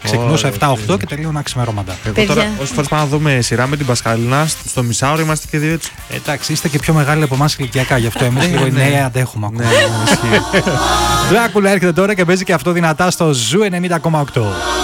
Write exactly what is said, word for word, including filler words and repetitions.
Ξυπνούσα επτά οκτώ και τελείωνα ξημερώματα. Εγώ τώρα, όσες φορές πάμε να δούμε σειρά με την Πασχάλινα, στο μισάωρο είμαστε και δύο έτσι. Εντάξει, είστε και πιο μεγάλοι από εμάς ηλικιακά, γι' αυτό εμείς λίγο οι νέοι αντέχουμε ακόμα. Ναι, ισχύει. Δράκουλα έρχεται τώρα και παίζει και αυτό δυνατά στο Ζου ενενήντα κόμμα οκτώ.